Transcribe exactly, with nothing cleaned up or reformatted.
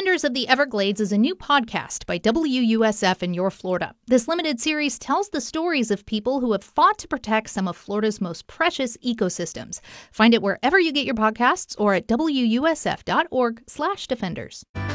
Defenders of the Everglades is a new podcast by W U S F in your Florida. This limited series tells the stories of people who have fought to protect some of Florida's most precious ecosystems. Find it wherever you get your podcasts or at W U S F dot org slash defenders.